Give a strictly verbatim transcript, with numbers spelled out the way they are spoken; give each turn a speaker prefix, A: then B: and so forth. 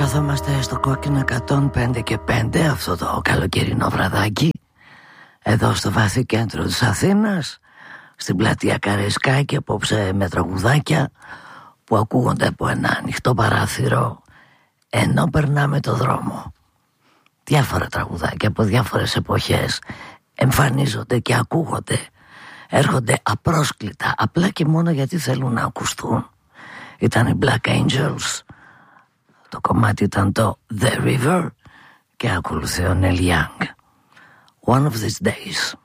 A: Καθόμαστε στο Κόκκινο εκατόν πέντε και πέντε αυτό το καλοκαιρινό βραδάκι, εδώ στο βαθύ κέντρο της Αθήνας, στην πλατεία Καραϊσκάκη, απόψε με τραγουδάκια που ακούγονται από ένα ανοιχτό παράθυρο ενώ περνάμε το δρόμο. Διάφορα τραγουδάκια από διάφορες εποχές εμφανίζονται και ακούγονται, έρχονται απρόσκλητα, απλά και μόνο γιατί θέλουν να ακουστούν. Ήταν οι Black Angels, το κομμάτι ήταν το The River και ακολουθεί ο Neil Young, One of These Days.